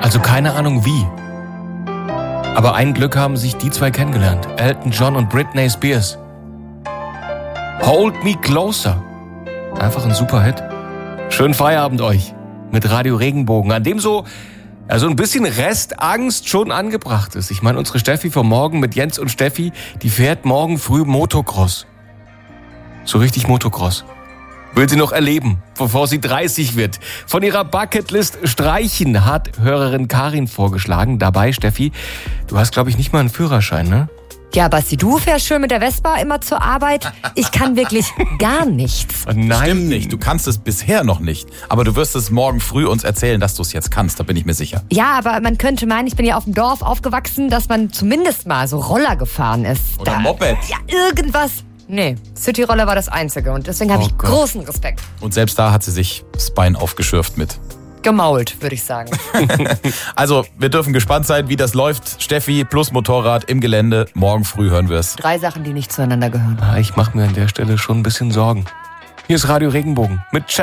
Also keine Ahnung wie. Aber ein Glück haben sich die zwei kennengelernt. Elton John und Britney Spears. Hold Me Closer. Einfach ein super Hit. Schönen Feierabend euch mit Radio Regenbogen, an dem so ein bisschen Restangst schon angebracht ist. Ich meine, unsere Steffi vom Morgen mit Jens und Steffi, die fährt morgen früh Motocross. So richtig Motocross. Will sie noch erleben, bevor sie 30 wird. Von ihrer Bucketlist streichen hat Hörerin Karin vorgeschlagen. Dabei, Steffi, du hast, glaube ich, nicht mal einen Führerschein, ne? Ja, Basti, du fährst schön mit der Vespa immer zur Arbeit. Ich kann wirklich gar nichts. Nein. Stimmt nicht, du kannst es bisher noch nicht. Aber du wirst es morgen früh uns erzählen, dass du es jetzt kannst, da bin ich mir sicher. Ja, aber man könnte meinen, ich bin ja auf dem Dorf aufgewachsen, dass man zumindest mal so Roller gefahren ist. Oder Moped. Ja, irgendwas. Nee, Cityroller war das Einzige und deswegen habe ich großen Respekt. Und selbst da hat sie sich das Bein aufgeschürft mit. Gemault, würde ich sagen. Also, wir dürfen gespannt sein, wie das läuft. Steffi plus Motorrad im Gelände. Morgen früh hören wir es. 3 Sachen, die nicht zueinander gehören. Ich mache mir an der Stelle schon ein bisschen Sorgen. Hier ist Radio Regenbogen mit